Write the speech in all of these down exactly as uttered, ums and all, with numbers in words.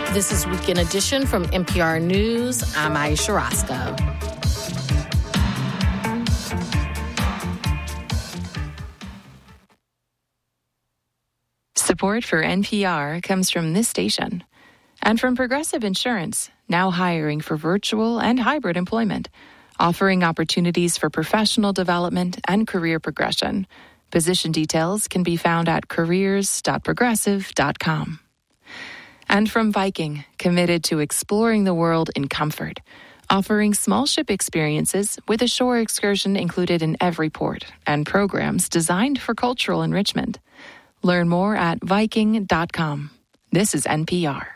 This is Weekend Edition from N P R News. I'm Aisha Roscoe. Support for N P R comes from this station and from Progressive Insurance, now hiring for virtual and hybrid employment, offering opportunities for professional development and career progression. Position details can be found at careers dot progressive dot com. And from Viking, committed to exploring the world in comfort, offering small ship experiences with a shore excursion included in every port and programs designed for cultural enrichment. Learn more at viking dot com. This is N P R.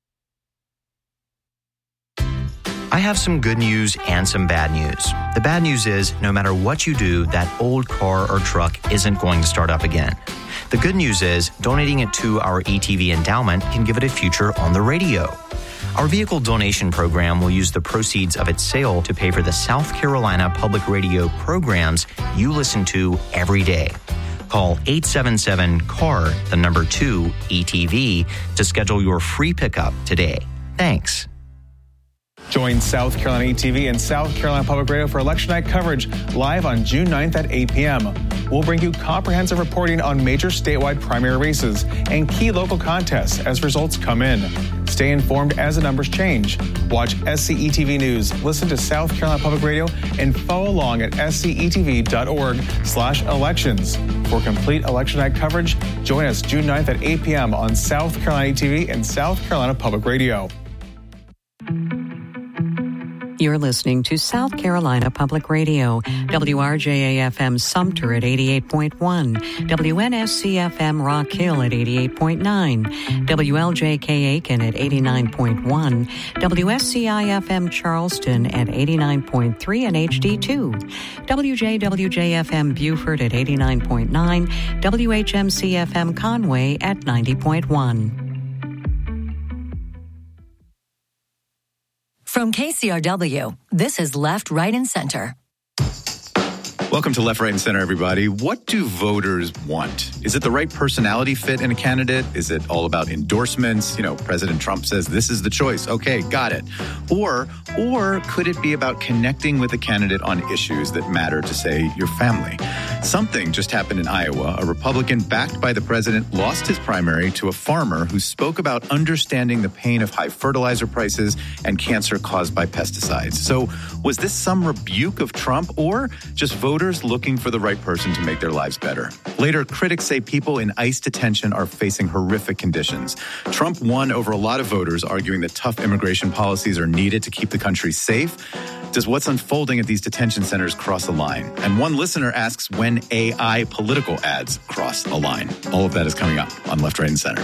I have some good news and some bad news. The bad news is, no matter what you do, that old car or truck isn't going to start up again. The good news is, donating it to our E T V endowment can give it a future on the radio. Our vehicle donation program will use the proceeds of its sale to pay for the South Carolina Public Radio programs you listen to every day. Call eight seven seven C A R, the number two, E T V, to schedule your free pickup today. Thanks. Join South Carolina E T V and South Carolina Public Radio for election night coverage live on June ninth at eight p.m. We'll bring you comprehensive reporting on major statewide primary races and key local contests as results come in. Stay informed as the numbers change. Watch S C E T V News, listen to South Carolina Public Radio, and follow along at scetv.org slash elections. For complete election night coverage, join us June ninth at eight p.m. on South Carolina E T V and South Carolina Public Radio. You're listening to South Carolina Public Radio, W R J A F M Sumter at eighty-eight point one, W N S C F M Rock Hill at eighty-eight point nine, W L J K Aiken at eighty-nine point one, W S C I F M Charleston at eighty-nine point three and H D two, W J W J F M Beaufort at eighty-nine point nine, W H M C F M Conway at ninety point one. From K C R W, this is Left, Right, and Center. Welcome to Left, Right, and Center, everybody. What do voters want? Is it the right personality fit in a candidate? Is it all about endorsements? You know, President Trump says this is the choice. Okay, got it. Or, or could it be about connecting with a candidate on issues that matter to, say, your family? Something just happened in Iowa. A Republican backed by the president lost his primary to a farmer who spoke about understanding the pain of high fertilizer prices and cancer caused by pesticides. So was this some rebuke of Trump or just voters looking for the right person to make their lives better? Later, critics say people in ICE detention are facing horrific conditions. Trump won over a lot of voters, arguing that tough immigration policies are needed to keep the country safe. Does what's unfolding at these detention centers cross a line? And one listener asks when A I political ads cross a line. All of that is coming up on Left, Right, and Center.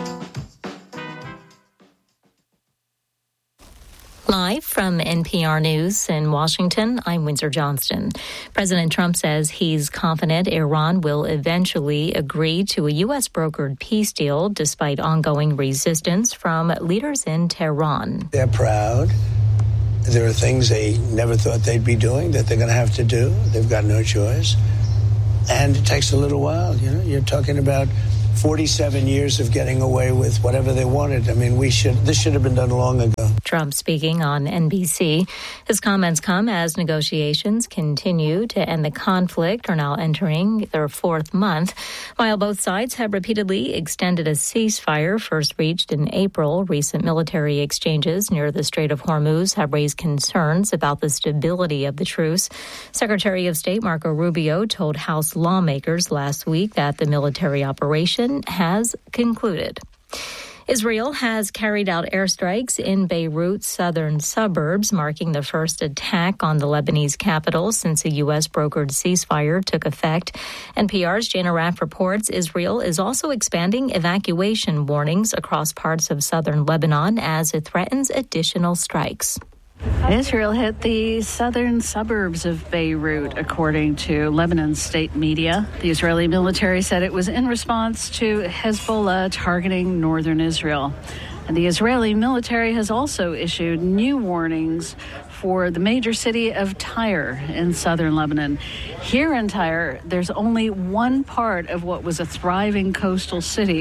Live from N P R News in Washington, I'm Windsor Johnston. President Trump says he's confident Iran will eventually agree to a U S brokered peace deal despite ongoing resistance from leaders in Tehran. They're proud. There are things they never thought they'd be doing that they're going to have to do. They've got no choice. And it takes a little while. You know, you're talking about forty-seven years of getting away with whatever they wanted. I mean, we should. This should have been done long ago. Trump speaking on N B C. His comments come as negotiations continue to end the conflict are now entering their fourth month. While both sides have repeatedly extended a ceasefire first reached in April, recent military exchanges near the Strait of Hormuz have raised concerns about the stability of the truce. Secretary of State Marco Rubio told House lawmakers last week that the military operation has concluded. Israel has carried out airstrikes in Beirut's southern suburbs, marking the first attack on the Lebanese capital since a U S brokered ceasefire took effect. N P R's Jana Raff reports Israel is also expanding evacuation warnings across parts of southern Lebanon as it threatens additional strikes. Israel hit the southern suburbs of Beirut, according to Lebanon's state media. The Israeli military said it was in response to Hezbollah targeting northern Israel. And the Israeli military has also issued new warnings for the major city of Tyre in southern Lebanon. Here in Tyre, there's only one part of what was a thriving coastal city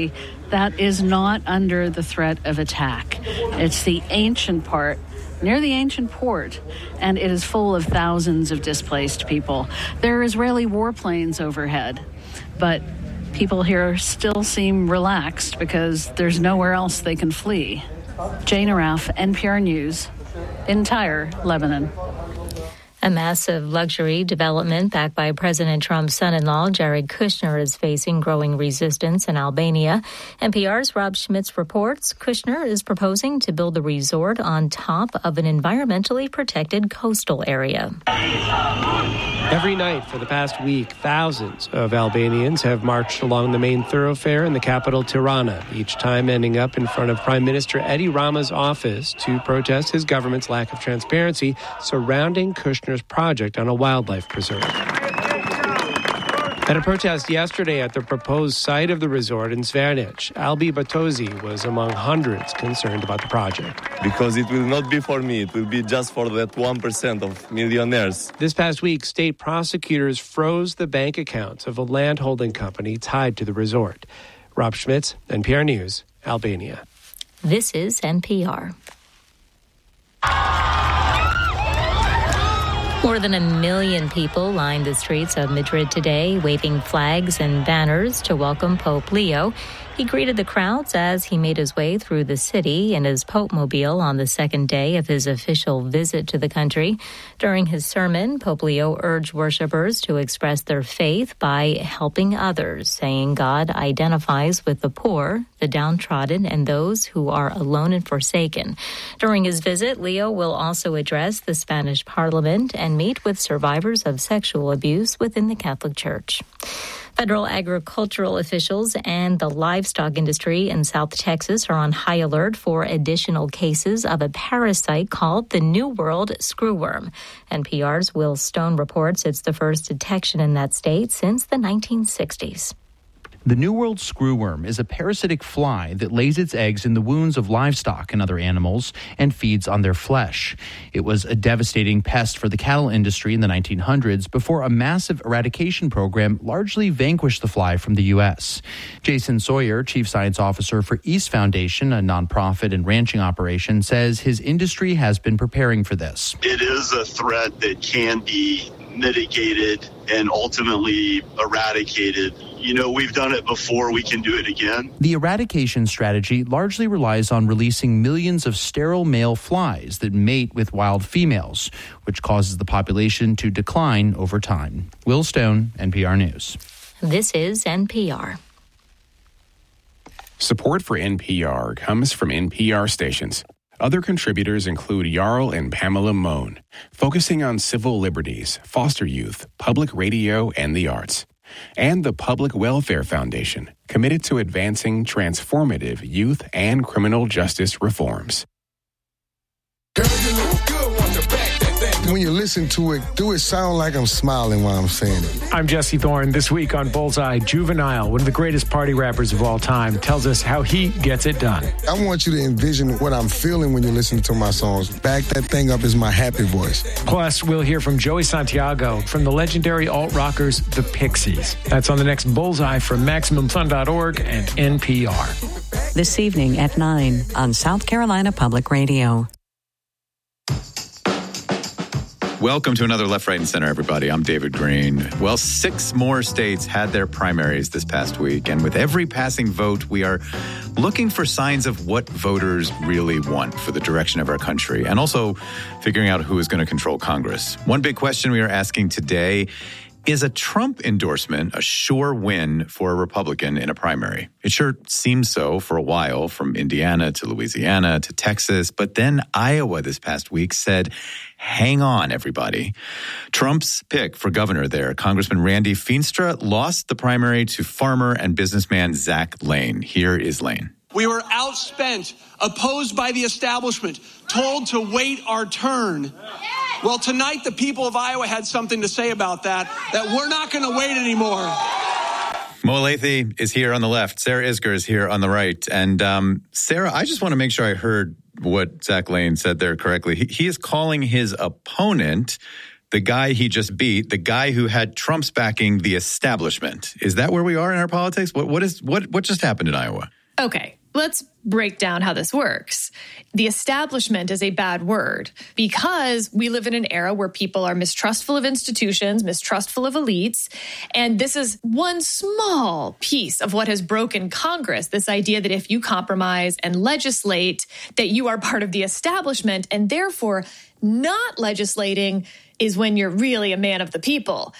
that is not under the threat of attack. It's the ancient part, near the ancient port, and it is full of thousands of displaced people. There are Israeli warplanes overhead, but people here still seem relaxed because there's nowhere else they can flee. Jane Araf, N P R News, in Tyre, Lebanon. A massive luxury development backed by President Trump's son-in-law, Jared Kushner, is facing growing resistance in Albania. N P R's Rob Schmitz reports Kushner is proposing to build the resort on top of an environmentally protected coastal area. Every night for the past week, thousands of Albanians have marched along the main thoroughfare in the capital, Tirana, each time ending up in front of Prime Minister Edi Rama's office to protest his government's lack of transparency surrounding Kushner's project on a wildlife preserve. At a protest yesterday at the proposed site of the resort in Zvernic, Albi Batozi was among hundreds concerned about the project. Because it will not be for me, it will be just for that one percent of millionaires. This past week, state prosecutors froze the bank accounts of a landholding company tied to the resort. Rob Schmitz, N P R News, Albania. This is N P R. More than a million people lined the streets of Madrid today, waving flags and banners to welcome Pope Leo. He greeted the crowds as he made his way through the city in his Pope-mobile on the second day of his official visit to the country. During his sermon, Pope Leo urged worshippers to express their faith by helping others, saying God identifies with the poor, the downtrodden, and those who are alone and forsaken. During his visit, Leo will also address the Spanish Parliament and meet with survivors of sexual abuse within the Catholic Church. Federal agricultural officials and the livestock industry in South Texas are on high alert for additional cases of a parasite called the New World screwworm. N P R's Will Stone reports it's the first detection in that state since the nineteen sixties. The New World screwworm is a parasitic fly that lays its eggs in the wounds of livestock and other animals and feeds on their flesh. It was a devastating pest for the cattle industry in the nineteen hundreds before a massive eradication program largely vanquished the fly from the U S. Jason Sawyer, Chief Science Officer for East Foundation, a nonprofit and ranching operation, says his industry has been preparing for this. It is a threat that can be mitigated and ultimately eradicated. You know, we've done it before, we can do it again. The eradication strategy largely relies on releasing millions of sterile male flies that mate with wild females, which causes the population to decline over time. Will Stone, N P R News. This is N P R. Support for N P R comes from N P R stations. Other contributors include Jarl and Pamela Mohn, focusing on civil liberties, foster youth, public radio, and the arts. And the Public Welfare Foundation, committed to advancing transformative youth and criminal justice reforms. When you listen to it, do it sound like I'm smiling while I'm saying it? I'm Jesse Thorne. This week on Bullseye, Juvenile, one of the greatest party rappers of all time, tells us how he gets it done. I want you to envision what I'm feeling when you're listening to my songs. Back that thing up is my happy voice. Plus, we'll hear from Joey Santiago from the legendary alt-rockers, The Pixies. That's on the next Bullseye from Maximum Fun dot org and N P R. This evening at nine on South Carolina Public Radio. Welcome to another Left, Right, and Center, everybody. I'm David Green. Well, six more states had their primaries this past week, and with every passing vote, we are looking for signs of what voters really want for the direction of our country, and also figuring out who is going to control Congress. One big question we are asking today: is a Trump endorsement a sure win for a Republican in a primary? It sure seemed so for a while, from Indiana to Louisiana to Texas. But then Iowa this past week said, hang on, everybody. Trump's pick for governor there, Congressman Randy Feenstra, lost the primary to farmer and businessman Zach Lane. Here is Lane. We were outspent, opposed by the establishment, told to wait our turn. Well, tonight, the people of Iowa had something to say about that, that we're not going to wait anymore. Mo Lathy is here on the left. Sarah Isgur is here on the right. And um, Sarah, I just want to make sure I heard what Zach Lane said there correctly. He, he is calling his opponent, the guy he just beat, the guy who had Trump's backing, the establishment. Is that where we are in our politics? What, what is what what just happened in Iowa? Okay, let's break down how this works. The establishment is a bad word because we live in an era where people are mistrustful of institutions, mistrustful of elites. And this is one small piece of what has broken Congress, this idea that if you compromise and legislate, that you are part of the establishment, and therefore not legislating is when you're really a man of the people.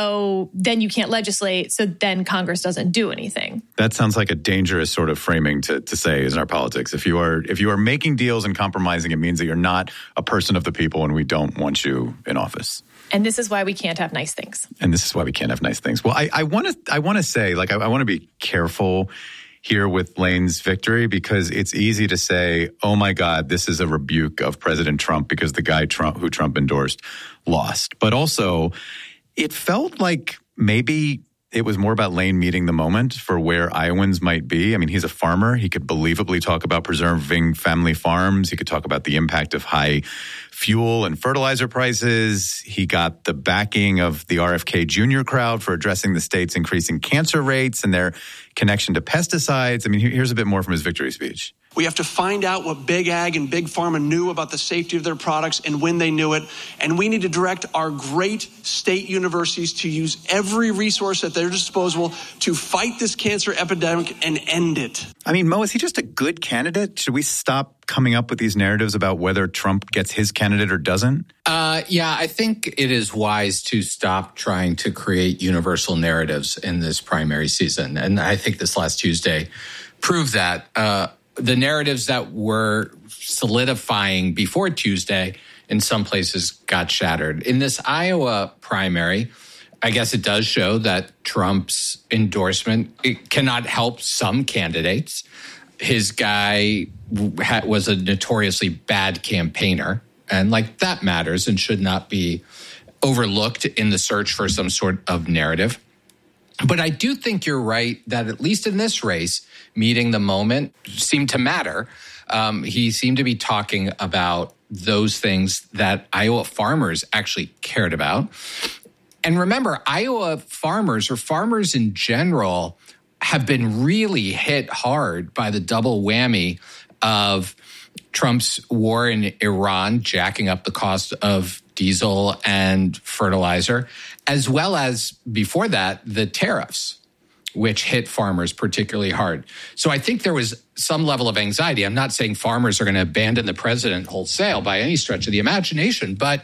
So then you can't legislate, so then Congress doesn't do anything. That sounds like a dangerous sort of framing to, to say in our politics. If you are if you are making deals and compromising, it means that you're not a person of the people and we don't want you in office. And this is why we can't have nice things. And this is why we can't have nice things. Well, I, I want to I want to say, like, I, I want to be careful here with Lane's victory, because it's easy to say, oh my God, this is a rebuke of President Trump because the guy Trump who Trump endorsed lost. But also, it felt like maybe it was more about Lane meeting the moment for where Iowans might be. I mean, he's a farmer. He could believably talk about preserving family farms. He could talk about the impact of high fuel and fertilizer prices. He got the backing of the R F K Junior crowd for addressing the state's increasing cancer rates and their connection to pesticides. I mean, here's a bit more from his victory speech. We have to find out what Big Ag and Big Pharma knew about the safety of their products and when they knew it. And we need to direct our great state universities to use every resource at their disposal to fight this cancer epidemic and end it. I mean, Mo, is he just a good candidate? Should we stop coming up with these narratives about whether Trump gets his candidate or doesn't? Uh, yeah, I think it is wise to stop trying to create universal narratives in this primary season. And I think this last Tuesday proved that. Uh, The narratives that were solidifying before Tuesday in some places got shattered. In this Iowa primary, I guess it does show that Trump's endorsement it cannot help some candidates. His guy was a notoriously bad campaigner, and like that matters and should not be overlooked in the search for some sort of narrative. But I do think you're right that at least in this race, meeting the moment seemed to matter. Um, he seemed to be talking about those things that Iowa farmers actually cared about. And remember, Iowa farmers or farmers in general have been really hit hard by the double whammy of Trump's war in Iran, jacking up the cost of diesel and fertilizer, as well as before that, the tariffs, which hit farmers particularly hard. So I think there was some level of anxiety. I'm not saying farmers are going to abandon the president wholesale by any stretch of the imagination, but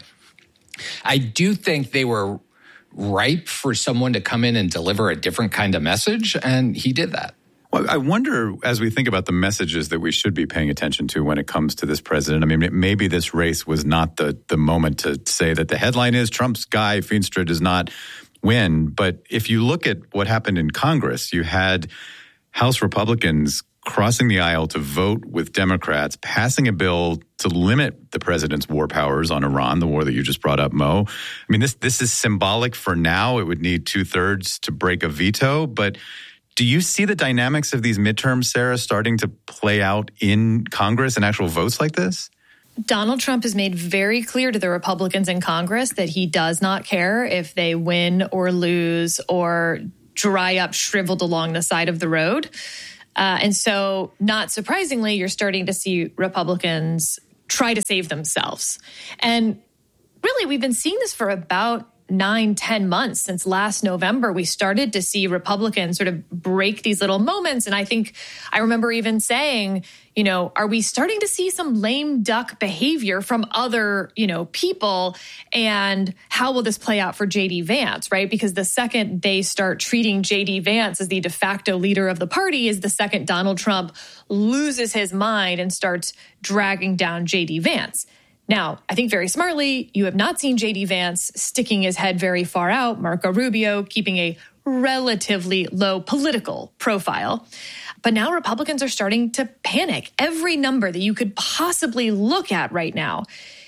I do think they were ripe for someone to come in and deliver a different kind of message, and he did that. Well, I wonder, as we think about the messages that we should be paying attention to when it comes to this president, I mean, maybe this race was not the, the moment to say that the headline is Trump's guy, Feenstra, does not win. But if you look at what happened in Congress, you had House Republicans crossing the aisle to vote with Democrats, passing a bill to limit the president's war powers on Iran, the war that you just brought up, Mo. I mean, this this is symbolic for now. It would need two-thirds to break a veto, but do you see the dynamics of these midterms, Sarah, starting to play out in Congress and actual votes like this? Donald Trump has made very clear to the Republicans in Congress that he does not care if they win or lose or dry up, shriveled along the side of the road. Uh, and so, not surprisingly, you're starting to see Republicans try to save themselves. And really, we've been seeing this for about nine, ten months since last November. We started to see Republicans sort of break these little moments. And I think I remember even saying, you know, are we starting to see some lame duck behavior from other, you know, people? And how will this play out for J D Vance, right? Because the second they start treating J D Vance as the de facto leader of the party is the second Donald Trump loses his mind and starts dragging down J D Vance. Now, I think very smartly, you have not seen J D Vance sticking his head very far out, Marco Rubio keeping a relatively low political profile. But now Republicans are starting to panic. Every number that you could possibly look at right now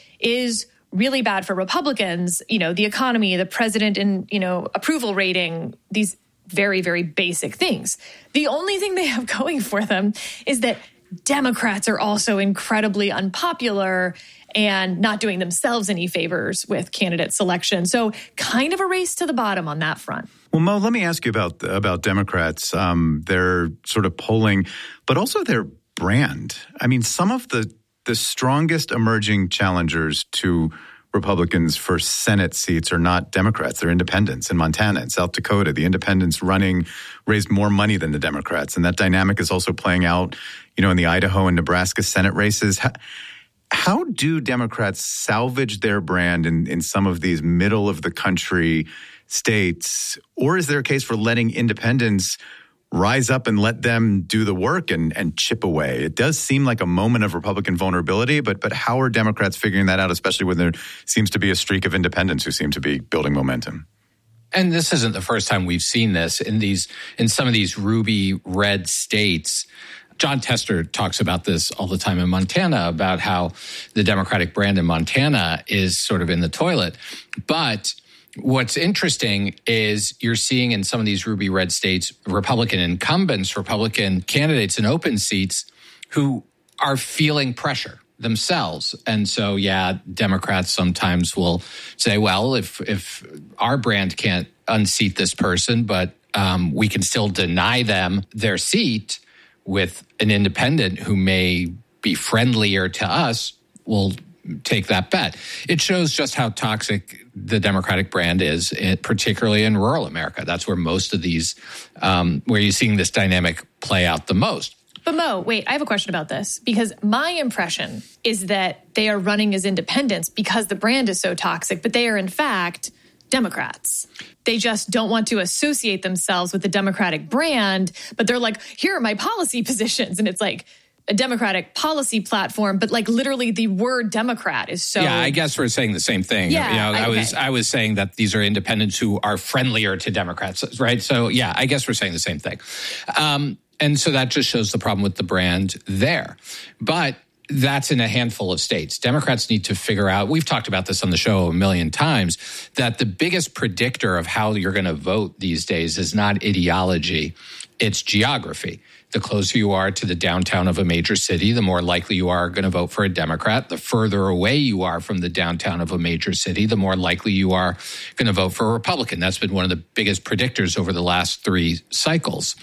is really bad for Republicans. You know, the economy, the president and, you know, approval rating, these very, very basic things. The only thing they have going for them is that Democrats are also incredibly unpopular and not doing themselves any favors with candidate selection. So kind of a race to the bottom on that front. Well, Mo, let me ask you about about Democrats. Um, their sort of polling, but also their brand. I mean, some of the the strongest emerging challengers to Republicans for Senate seats are not Democrats. They're independents in Montana and South Dakota. The independents running raised more money than the Democrats. And that dynamic is also playing out, you know, in the Idaho and Nebraska Senate races. How, how do Democrats salvage their brand in, in some of these middle of the country states? Or is there a case for letting independents rise up and let them do the work and, and chip away? It does seem like a moment of Republican vulnerability, but but how are Democrats figuring that out, especially when there seems to be a streak of independents who seem to be building momentum? And this isn't the first time we've seen this in these in some of these ruby red states. John Tester talks about this all the time in Montana, about how the Democratic brand in Montana is sort of in the toilet. But what's interesting is you're seeing in some of these ruby red states, Republican incumbents, Republican candidates in open seats who are feeling pressure themselves. And so, yeah, Democrats sometimes will say, well, if if our brand can't unseat this person, but um, we can still deny them their seat with an independent who may be friendlier to us, we'll take that bet. It shows just how toxic the Democratic brand is, particularly in rural America. That's where most of these, um, where you're seeing this dynamic play out the most. But Mo, wait, I have a question about this, because my impression is that they are running as independents because the brand is so toxic, but they are in fact Democrats. They just don't want to associate themselves with the Democratic brand, but they're like, here are my policy positions. And it's like a Democratic policy platform, but like literally the word Democrat is so... Yeah, I guess we're saying the same thing. Yeah, you know, I okay. was I was saying that these are independents who are friendlier to Democrats, right? So yeah, I guess we're saying the same thing. Um, and so that just shows the problem with the brand there. But that's in a handful of states. Democrats need to figure out, we've talked about this on the show a million times, that the biggest predictor of how you're going to vote these days is not ideology, it's geography. The closer you are to the downtown of a major city, the more likely you are going to vote for a Democrat. The further away you are from the downtown of a major city, the more likely you are going to vote for a Republican. That's been one of the biggest predictors over the last three cycles.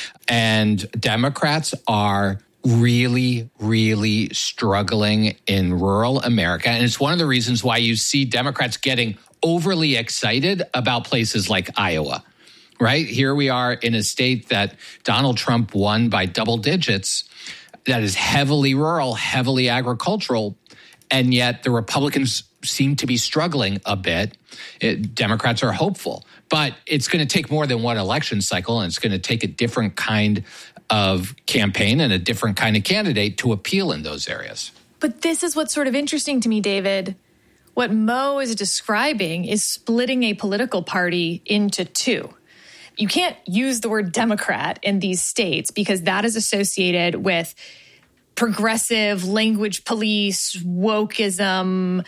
And Democrats are really, really struggling in rural America. And it's one of the reasons why you see Democrats getting overly excited about places like Iowa. Right? Here we are in a state that Donald Trump won by double digits, that is heavily rural, heavily agricultural, and yet the Republicans seem to be struggling a bit. It, Democrats are hopeful, but it's going to take more than one election cycle, and it's going to take a different kind of campaign and a different kind of candidate to appeal in those areas. But this is what's sort of interesting to me, David. What Mo is describing is splitting a political party into two. You can't use the word Democrat in these states because that is associated with progressive language police, wokeism,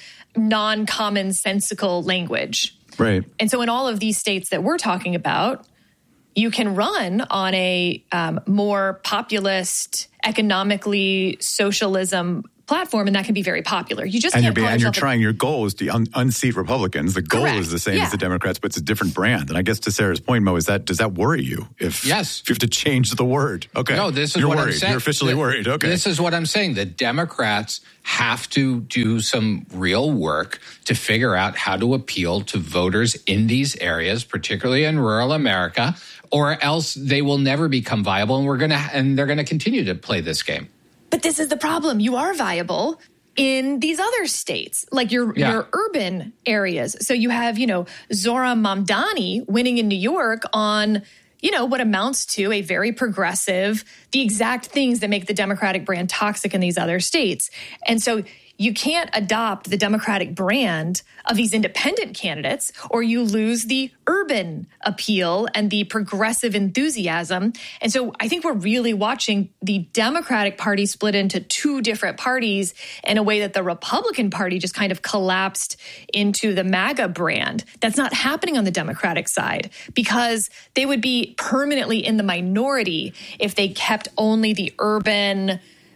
non-commonsensical language. Right. And so in all of these states that we're talking about, you can run on a um, more populist, economically socialism platform, and that can be very popular. You just and can't you're, call and you're yourself trying. Your goal is to un- unseat Republicans. The goal Correct. is the same Yeah. as the Democrats, but it's a different brand. And I guess to Sarah's point, Mo, is that does that worry you? If yes, if you have to change the word. Okay, no, this is you're what worried. I'm saying. You're officially the, worried. Okay, this is what I'm saying. The Democrats have to do some real work to figure out how to appeal to voters in these areas, particularly in rural America, or else they will never become viable, and we're gonna and they're gonna continue to play this game. But this is the problem. You are viable in these other states, like your, Yeah. your urban areas. So you have, you know, Zohran Mamdani winning in New York on, you know, what amounts to a very progressive, the exact things that make the Democratic brand toxic in these other states. And so you can't adopt the Democratic brand of these independent candidates, or you lose the urban appeal and the progressive enthusiasm. And so I think we're really watching the Democratic Party split into two different parties in a way that the Republican Party just kind of collapsed into the MAGA brand. That's not happening on the Democratic side, because they would be permanently in the minority if they kept only the urban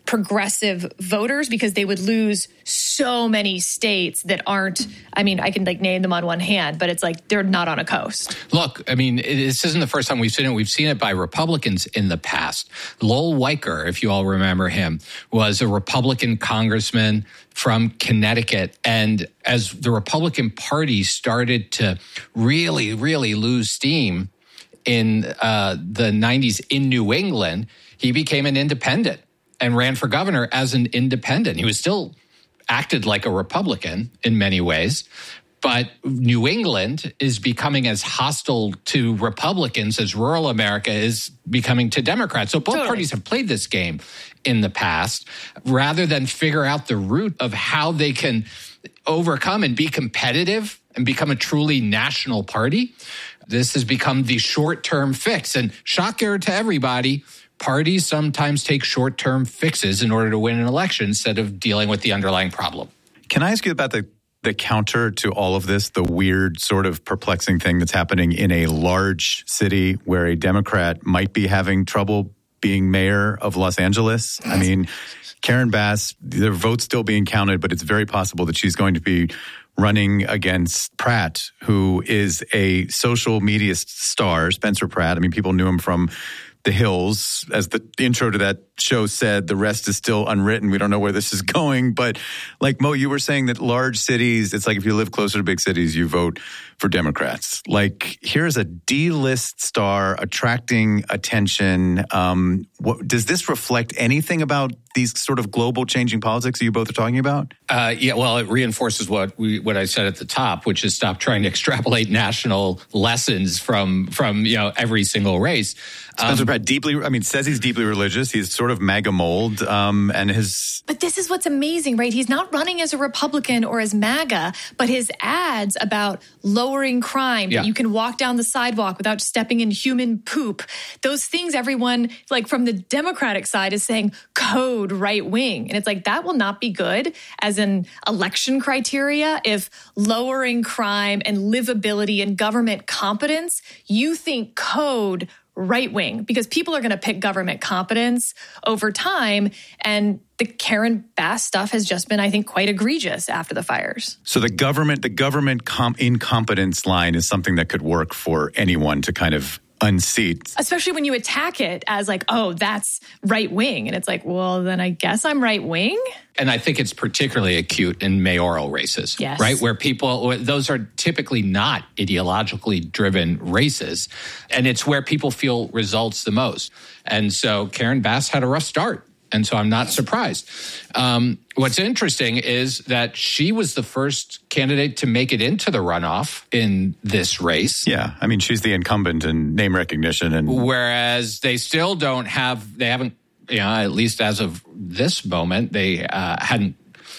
progressive voters because they would lose so many states that aren't, I mean, I can like name them on one hand, but it's like they're not on a coast. Look, I mean, this isn't the first time we've seen it. We've seen it by Republicans in the past. Lowell Weicker, if you all remember him, was a Republican congressman from Connecticut. And as the Republican Party started to really, really lose steam in uh, the nineties in New England, he became an independent and ran for governor as an independent. He was still acted like a Republican in many ways, but New England is becoming as hostile to Republicans as rural America is becoming to Democrats. So both totally. parties have played this game in the past rather than figure out the root of how they can overcome and be competitive and become a truly national party. This has become the short-term fix. And shocker to everybody, parties sometimes take short-term fixes in order to win an election instead of dealing with the underlying problem. Can I ask you about the, the counter to all of this, the weird sort of perplexing thing that's happening in a large city where a Democrat might be having trouble being mayor of Los Angeles? I mean, Karen Bass, their vote's still being counted, but it's very possible that she's going to be running against Pratt, who is a social media star, Spencer Pratt. I mean, people knew him from The Hills. As the intro to that show said, the rest is still unwritten. We don't know where this is going. But like Mo, you were saying that large cities, it's like if you live closer to big cities, you vote for Democrats. Like here's a D-list star attracting attention. Um, what, does this reflect anything about these sort of global changing politics that you both are talking about? Uh, yeah, well, it reinforces what we what I said at the top, which is stop trying to extrapolate national lessons from from you know every single race. Spencer um, Pratt deeply, I mean, says he's deeply religious. He's sort of MAGA mold, um, and his. But this is what's amazing, right? He's not running as a Republican or as MAGA, but his ads about lowering crime, yeah. that you can walk down the sidewalk without stepping in human poop. Those things, everyone, like from the Democratic side, is saying code right wing, and it's like that will not be good as an election criteria if lowering crime and livability and government competence, you think code right wing, because people are going to pick government competence over time. And the Karen Bass stuff has just been, I think, quite egregious after the fires. So the government, the government com- incompetence line is something that could work for anyone to kind of unseat. Especially when you attack it as like, oh, that's right wing. And it's like, well, then I guess I'm right wing. And I think it's particularly acute in mayoral races, yes. right? Where people, those are typically not ideologically driven races. And it's where people feel results the most. And so Karen Bass had a rough start. And so I'm not surprised. Um, what's interesting is that she was the first candidate to make it into the runoff in this race. Yeah, I mean, she's the incumbent in name recognition. And whereas they still don't have, they haven't, you know, at least as of this moment, they uh, hadn't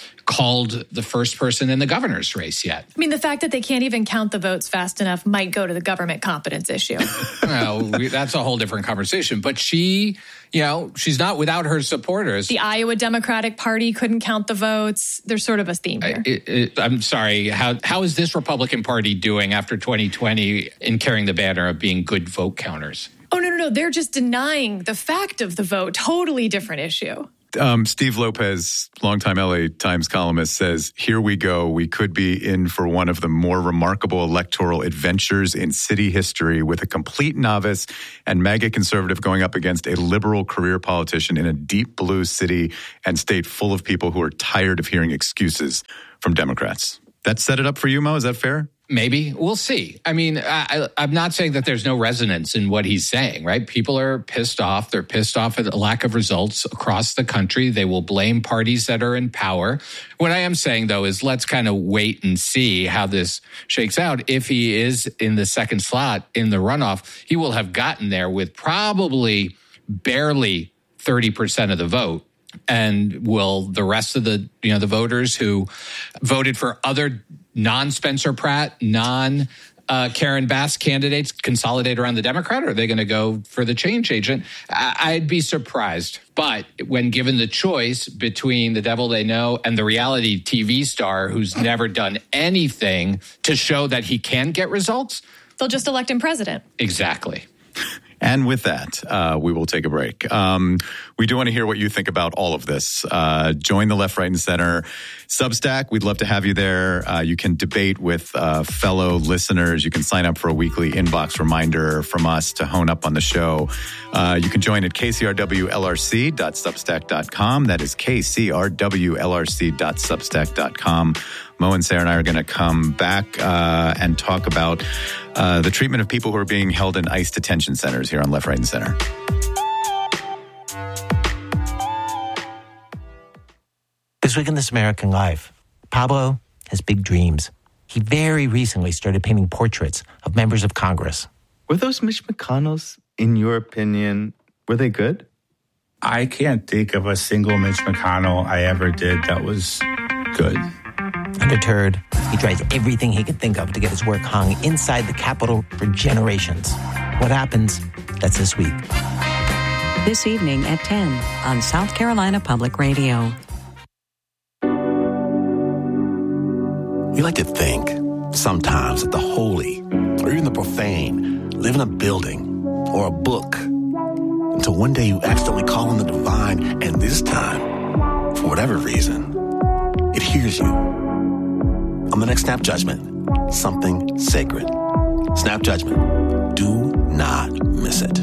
called the first person in the governor's race yet. I mean, the fact that they can't even count the votes fast enough might go to the government competence issue. Well, we, that's a whole different conversation. But she, you know, she's not without her supporters. The Iowa Democratic Party couldn't count the votes. There's sort of a theme here. I, it, it, I'm sorry. How how is this Republican Party doing after twenty twenty in carrying the banner of being good vote counters? Oh, no, no, no. They're just denying the fact of the vote. Totally different issue. Um, Steve Lopez, longtime L A Times columnist, says, here we go. We could be in for one of the more remarkable electoral adventures in city history with a complete novice and MAGA conservative going up against a liberal career politician in a deep blue city and state full of people who are tired of hearing excuses from Democrats. That set it up for you, Mo? Is that fair? Maybe. We'll see. I mean, I, I'm not saying that there's no resonance in what he's saying, right? People are pissed off. They're pissed off at the lack of results across the country. They will blame parties that are in power. What I am saying, though, is let's kind of wait and see how this shakes out. If he is in the second slot in the runoff, he will have gotten there with probably barely thirty percent of the vote. And will the rest of the, you know, the voters who voted for other non-Spencer Pratt, non uh, Karen Bass candidates consolidate around the Democrat, or are they going to go for the change agent? I- I'd be surprised. But when given the choice between the devil they know and the reality T V star who's never done anything to show that he can get results, they'll just elect him president. Exactly. And with that, uh, we will take a break. Um, we do want to hear what you think about all of this. Uh, join the Left, Right, and Center Substack. We'd love to have you there. Uh, you can debate with uh, fellow listeners. You can sign up for a weekly inbox reminder from us to hone up on the show. Uh, you can join at k c r w l r c dot substack dot com. That is k c r w l r c dot substack dot com. Mo and Sarah and I are going to come back uh, and talk about uh, the treatment of people who are being held in ICE detention centers here on Left, Right, and Center. This week in This American Life, Pablo has big dreams. He very recently started painting portraits of members of Congress. Were those Mitch McConnells, in your opinion, were they good? I can't think of a single Mitch McConnell I ever did that was good. Undeterred, he tries everything he could think of to get his work hung inside the Capitol for generations. What happens? That's this week. This evening at ten on South Carolina Public Radio. You like to think sometimes that the holy or even the profane live in a building or a book until one day you accidentally call on the divine, and this time, for whatever reason, it hears you. On the next Snap Judgment, something sacred. Snap Judgment. Do not miss it.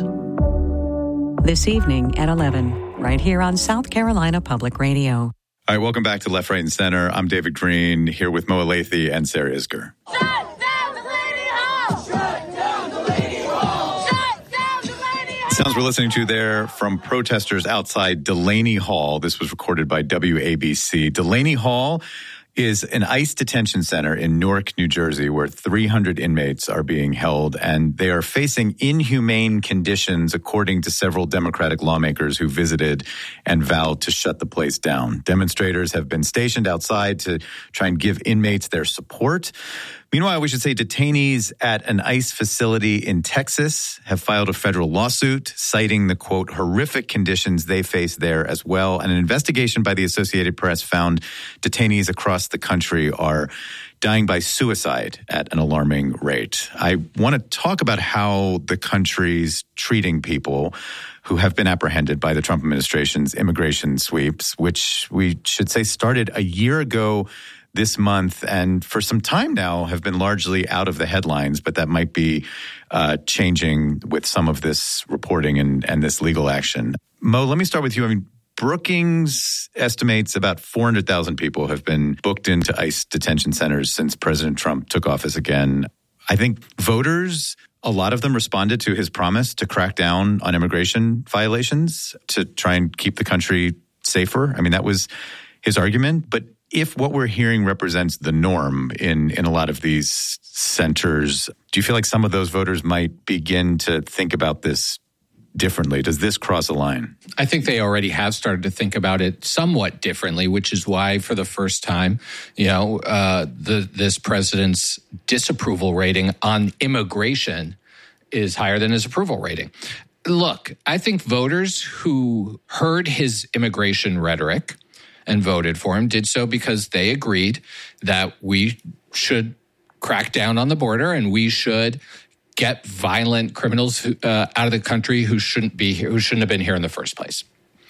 This evening at eleven, right here on South Carolina Public Radio. All right, welcome back to Left, Right, and Center. I'm David Green, here with Mo Alethi and Sarah Isgur. Shut down the Lady Hall! Shut down the Lady Hall! Shut down the Lady Hall! Sounds we're listening to there from protesters outside Delaney Hall. This was recorded by W A B C. Delaney Hall is an ICE detention center in Newark, New Jersey, where three hundred inmates are being held, and they are facing inhumane conditions, according to several Democratic lawmakers who visited and vowed to shut the place down. Demonstrators have been stationed outside to try and give inmates their support. Meanwhile, we should say detainees at an ICE facility in Texas have filed a federal lawsuit citing the, quote, horrific conditions they face there as well. And an investigation by the Associated Press found detainees across the country are dying by suicide at an alarming rate. I want to talk about how the country's treating people who have been apprehended by the Trump administration's immigration sweeps, which we should say started a year ago this month, and for some time now have been largely out of the headlines, but that might be uh, changing with some of this reporting and, and this legal action. Mo, let me start with you. I mean, Brookings estimates about four hundred thousand people have been booked into ICE detention centers since President Trump took office again. I think voters, a lot of them responded to his promise to crack down on immigration violations to try and keep the country safer. I mean, that was his argument. But if what we're hearing represents the norm in, in a lot of these centers, do you feel like some of those voters might begin to think about this differently? Does this cross a line? I think they already have started to think about it somewhat differently, which is why for the first time, you know, uh, the, this president's disapproval rating on immigration is higher than his approval rating. Look, I think voters who heard his immigration rhetoric and voted for him did so because they agreed that we should crack down on the border and we should get violent criminals uh, out of the country who shouldn't be here, who shouldn't have been here in the first place.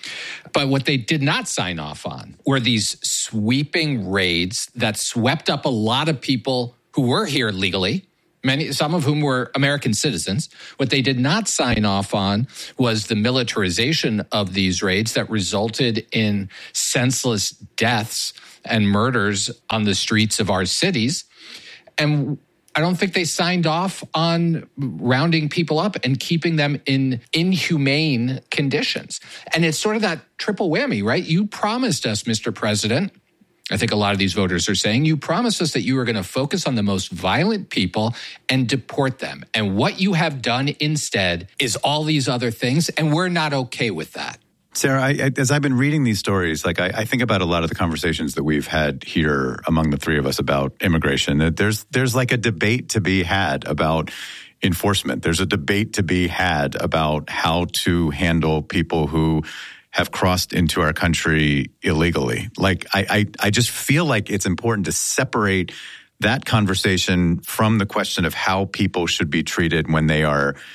But what they did not sign off on were these sweeping raids that swept up a lot of people who were here legally, many, some of whom were American citizens. What they did not sign off on was the militarization of these raids that resulted in senseless deaths and murders on the streets of our cities. And I don't think they signed off on rounding people up and keeping them in inhumane conditions. And it's sort of that triple whammy, right? You promised us, Mister President, I think a lot of these voters are saying, you promised us that you were going to focus on the most violent people and deport them. And what you have done instead is all these other things, and we're not okay with that. Sarah, I, I, as I've been reading these stories, like I, I think about a lot of the conversations that we've had here among the three of us about immigration. That there's there's like a debate to be had about enforcement. There's a debate to be had about how to handle people who have crossed into our country illegally. Like I, I, I just feel like it's important to separate that conversation from the question of how people should be treated when they are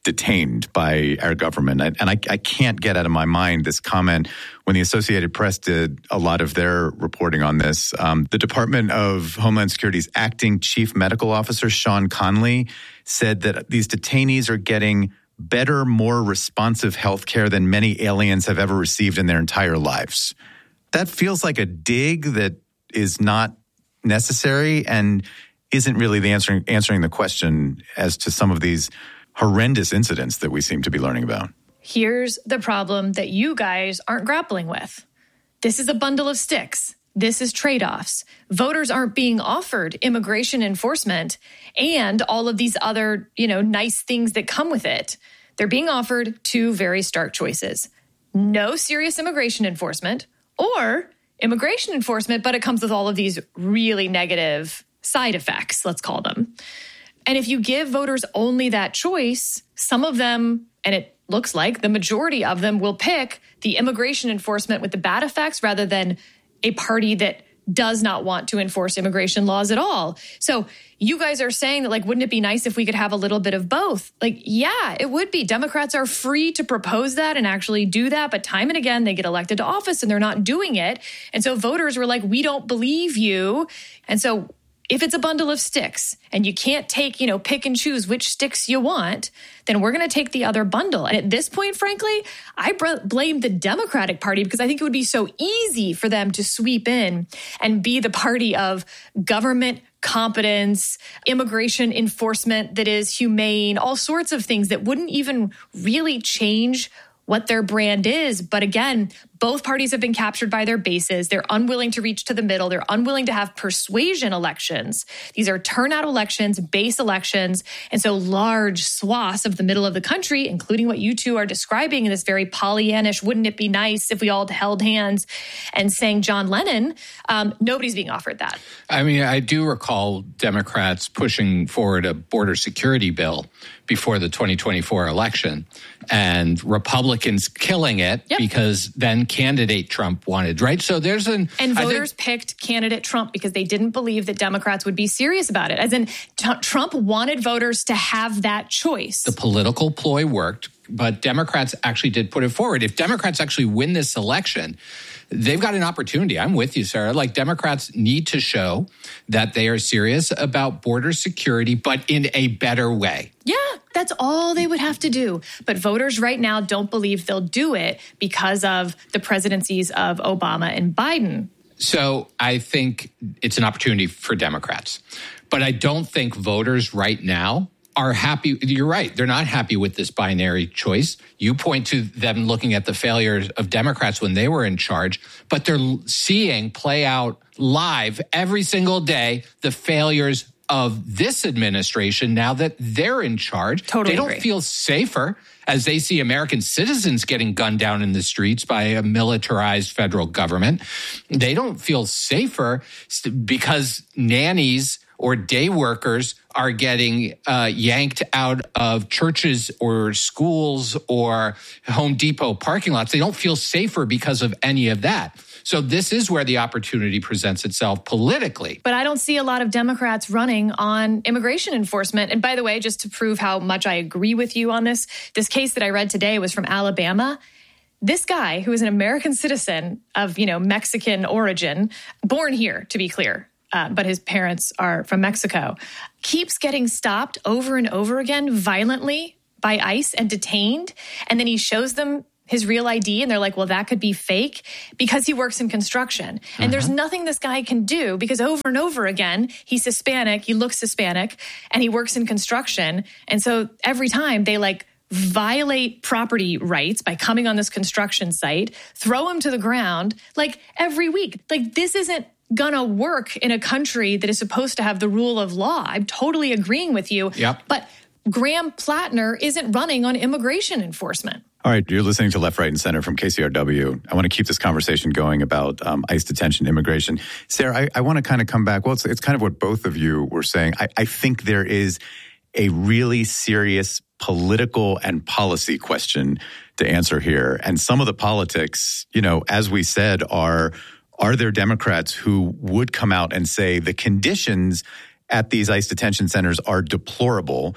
detained by our government. And, and I, I can't get out of my mind this comment when the Associated Press did a lot of their reporting on this. Um, the Department of Homeland Security's acting chief medical officer, Sean Conley, said that these detainees are getting better, more responsive health care than many aliens have ever received in their entire lives. That feels like a dig that is not necessary and isn't really the answering answering the question as to some of these horrendous incidents that we seem to be learning about. Here's the problem that you guys aren't grappling with. This is a bundle of sticks. This is trade-offs. Voters aren't being offered immigration enforcement and all of these other, you know, nice things that come with it. They're being offered two very stark choices. No serious immigration enforcement, or immigration enforcement, but it comes with all of these really negative side effects, let's call them. And if you give voters only that choice, some of them, and it looks like the majority of them, will pick the immigration enforcement with the bad effects rather than a party that does not want to enforce immigration laws at all. So you guys are saying that, like, wouldn't it be nice if we could have a little bit of both? Like, yeah, it would be. Democrats are free to propose that and actually do that. But time and again, they get elected to office and they're not doing it. And so voters were like, we don't believe you. And so if it's a bundle of sticks and you can't take, you know, pick and choose which sticks you want, then we're going to take the other bundle. And at this point, frankly, I br- blame the Democratic Party because I think it would be so easy for them to sweep in and be the party of government competence, immigration enforcement that is humane, all sorts of things that wouldn't even really change what their brand is. But again, both parties have been captured by their bases. They're unwilling to reach to the middle. They're unwilling to have persuasion elections. These are turnout elections, base elections. And so large swaths of the middle of the country, including what you two are describing in this very Pollyannish, wouldn't it be nice if we all held hands and sang John Lennon, um, nobody's being offered that. I mean, I do recall Democrats pushing forward a border security bill before the twenty twenty-four election and Republicans killing it yep. because then candidate Trump wanted, right? So there's an... And voters think, picked candidate Trump because they didn't believe that Democrats would be serious about it. As in, t- Trump wanted voters to have that choice. The political ploy worked, but Democrats actually did put it forward. If Democrats actually win this election, they've got an opportunity. I'm with you, Sarah. Like, Democrats need to show that they are serious about border security, but in a better way. Yeah, that's all they would have to do. But voters right now don't believe they'll do it because of the presidencies of Obama and Biden. So I think it's an opportunity for Democrats. But I don't think voters right now are happy. You're right. They're not happy with this binary choice. You point to them looking at the failures of Democrats when they were in charge, but they're seeing play out live every single day the failures of this administration now that they're in charge. Totally They don't agree. feel safer as they see American citizens getting gunned down in the streets by a militarized federal government. They don't feel safer because nannies or day workers are getting uh, yanked out of churches or schools or Home Depot parking lots. They don't feel safer because of any of that. So this is where the opportunity presents itself politically. But I don't see a lot of Democrats running on immigration enforcement. And by the way, just to prove how much I agree with you on this, this case that I read today was from Alabama. This guy, who is an American citizen of, you know, Mexican origin, born here, to be clear, Uh, but his parents are from Mexico, keeps getting stopped over and over again violently by ICE and detained. And then he shows them his real I D and they're like, well, that could be fake because he works in construction. And uh-huh. there's nothing this guy can do because over and over again, he's Hispanic, he looks Hispanic, and he works in construction. And so every time they like violate property rights by coming on this construction site, throw him to the ground, like every week. Like, this isn't gonna work in a country that is supposed to have the rule of law. I'm totally agreeing with you. Yep. But Graham Plattner isn't running on immigration enforcement. All right, you're listening to Left, Right, and Center from K C R W. I want to keep this conversation going about um, ICE detention, immigration. Sarah, I, I want to kind of come back. Well, it's, it's kind of what both of you were saying. I, I think there is a really serious political and policy question to answer here. And some of the politics, you know, as we said, are... Are there Democrats who would come out and say the conditions at these ICE detention centers are deplorable?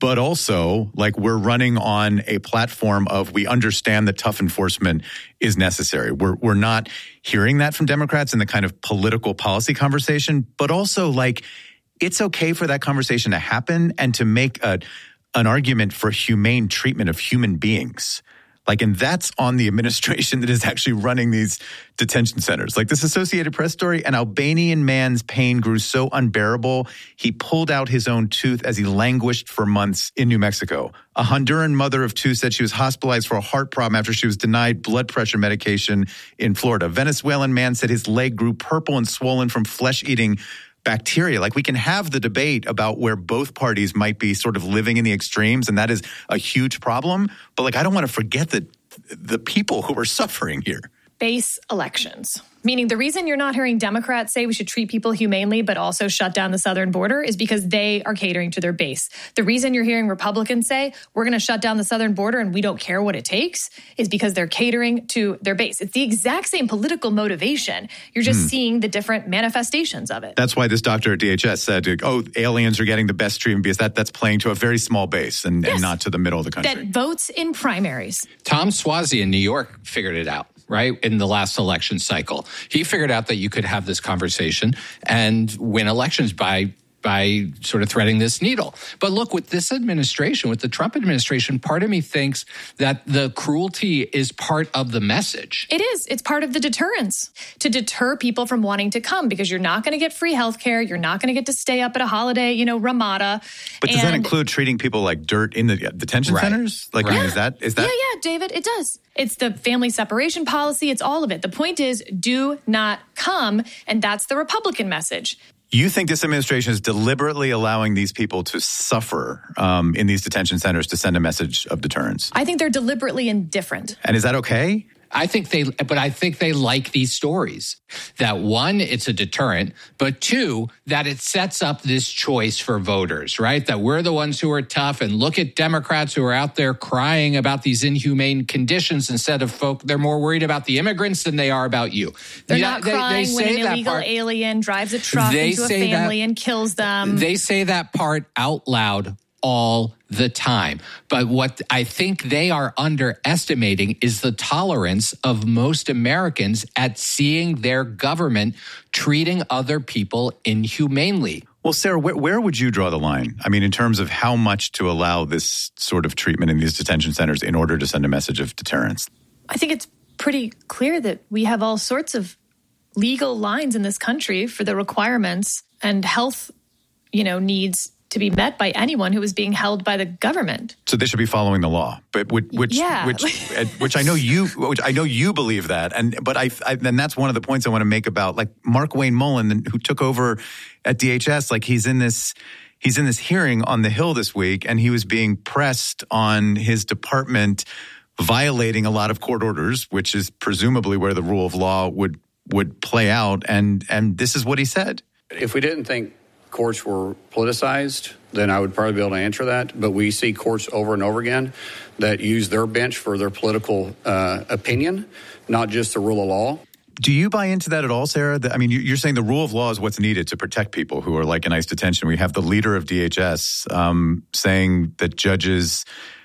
but also like we're running on a platform of we understand that tough enforcement is necessary. We're we're not hearing that from Democrats in the kind of political policy conversation, but also like it's okay for that conversation to happen and to make a an argument for humane treatment of human beings. Like, and that's on the administration that is actually running these detention centers. Like this Associated Press story, an Albanian man's pain grew so unbearable, he pulled out his own tooth as he languished for months in New Mexico. A Honduran mother of two said she was hospitalized for a heart problem after she was denied blood pressure medication in Florida. A Venezuelan man said his leg grew purple and swollen from flesh-eating bacteria. Like we can have the debate about where both parties might be sort of living in the extremes, and that is a huge problem. But like I don't want to forget that the people who are suffering here. Base elections. Meaning the reason you're not hearing Democrats say we should treat people humanely but also shut down the southern border is because they are catering to their base. The reason you're hearing Republicans say we're going to shut down the southern border and we don't care what it takes is because they're catering to their base. It's the exact same political motivation. You're just mm. seeing the different manifestations of it. That's why this doctor at D H S said, oh, aliens are getting the best treatment because that, that's playing to a very small base and, yes. and not to the middle of the country. That votes in primaries. Tom Suozzi in New York figured it out, right, in the last election cycle. He figured out that you could have this conversation and win elections by by sort of threading this needle. But look, with this administration, with the Trump administration, part of me thinks that the cruelty is part of the message. It is. It's part of the deterrence to deter people from wanting to come because you're not going to get free health care. You're not going to get to stay up at a holiday, you know, Ramada. But does and, that include treating people like dirt in the detention right. centers? Like, right. I mean, is that, is that? Yeah, yeah, David, it does. It's the family separation policy. It's all of it. The point is, do not come. And that's the Republican message. You think this administration is deliberately allowing these people to suffer um, in these detention centers to send a message of deterrence? I think they're deliberately indifferent. And is that okay? I think they, but I think they like these stories. That one, it's a deterrent, but two, that it sets up this choice for voters, right? That we're the ones who are tough, and look at Democrats who are out there crying about these inhumane conditions instead of folk. They're more worried about the immigrants than they are about you. They're yeah, not they, crying they when an illegal part, alien drives a truck they into a say family that, and kills them. They say that part out loud all the time. But what I think they are underestimating is the tolerance of most Americans at seeing their government treating other people inhumanely. Well, Sarah, where, where would you draw the line? I mean, in terms of how much to allow this sort of treatment in these detention centers in order to send a message of deterrence? I think it's pretty clear that we have all sorts of legal lines in this country for the requirements and health, you know, needs to be met by anyone who is being held by the government. So they should be following the law, but which, which, yeah. which, which I know you, which I know you believe that, and but I, I, and that's one of the points I want to make about like Mark Wayne Mullen, who took over at D H S. Like he's in this, he's in this hearing on the Hill this week, and he was being pressed on his department violating a lot of court orders, which is presumably where the rule of law would would play out, and and this is what he said. If we didn't think courts were politicized, then I would probably be able to answer that. But we see courts over and over again that use their bench for their political uh, opinion, not just the rule of law. Do you buy into that at all, Sarah? I mean, you're saying the rule of law is what's needed to protect people who are like in ICE detention. We have the leader of D H S um, saying that judges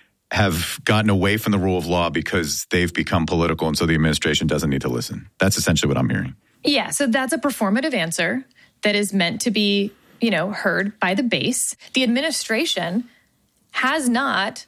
have gotten away from the rule of law because they've become political, and so the administration doesn't need to listen. That's essentially what I'm hearing. Yeah, so that's a performative answer that is meant to be, you know, heard by the base. The administration has not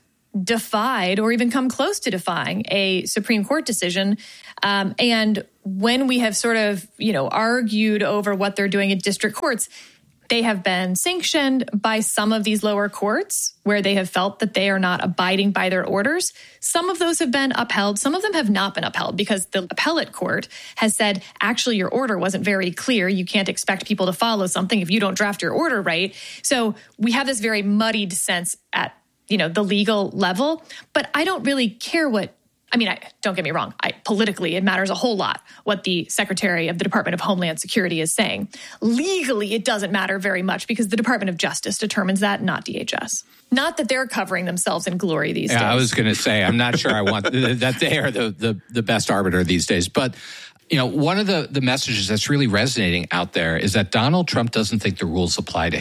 defied or even come close to defying a Supreme Court decision. Um, and when we have sort of, you know, argued over what they're doing at district courts, they have been sanctioned by some of these lower courts where they have felt that they are not abiding by their orders. Some of those have been upheld. Some of them have not been upheld because the appellate court has said, actually, your order wasn't very clear. You can't expect people to follow something if you don't draft your order right. So we have this very muddied sense at, you know, the legal level. But I don't really care what I mean, I, don't get me wrong. I, politically, it matters a whole lot what the Secretary of the Department of Homeland Security is saying. Legally, it doesn't matter very much because the Department of Justice determines that, not D H S. Not that they're covering themselves in glory these yeah, days. I was going to say, I'm not sure I want that they are the, the, the best arbiter these days. But, you know, one of the, the messages that's really resonating out there is that Donald Trump doesn't think the rules apply to him.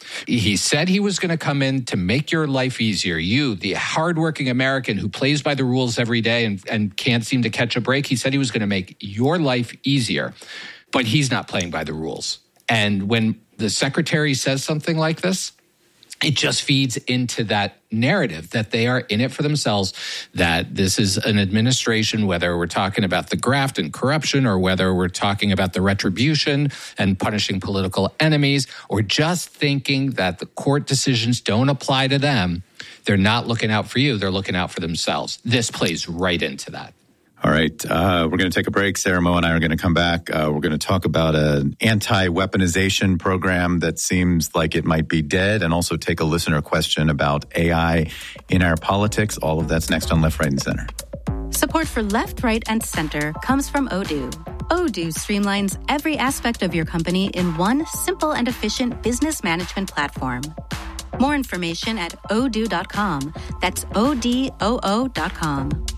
He said he was going to come in to make your life easier. You, the hardworking American who plays by the rules every day and, and can't seem to catch a break, he said he was going to make your life easier. But he's not playing by the rules. And when the secretary says something like this, it just feeds into that narrative that they are in it for themselves, that this is an administration, whether we're talking about the graft and corruption or whether we're talking about the retribution and punishing political enemies or just thinking that the court decisions don't apply to them. They're not looking out for you. They're looking out for themselves. This plays right into that. All right. Uh, we're going to take a break. Sarah Moe and I are going to come back. Uh, we're going to talk about an anti-weaponization program that seems like it might be dead, and also take a listener question about A I in our politics. All of that's next on Left, Right, and Center. Support for Left, Right, and Center comes from Odoo. Odoo streamlines every aspect of your company in one simple and efficient business management platform. More information at odoo dot com. That's O D O O dot com.